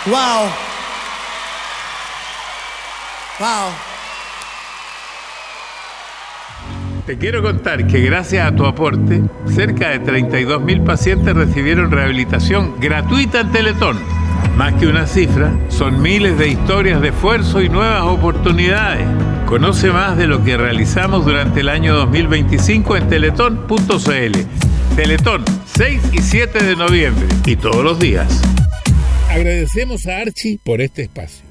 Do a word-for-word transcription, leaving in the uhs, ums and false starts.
Wow. Wow. Te quiero contar que gracias a tu aporte, cerca de treinta y dos mil pacientes recibieron rehabilitación gratuita en Teletón. Más que una cifra, son miles de historias de esfuerzo y nuevas oportunidades. Conoce más de lo que realizamos durante el año dos mil veinticinco en teletón punto c l. Teletón, seis y siete de noviembre y todos los días. Agradecemos a Archie por este espacio.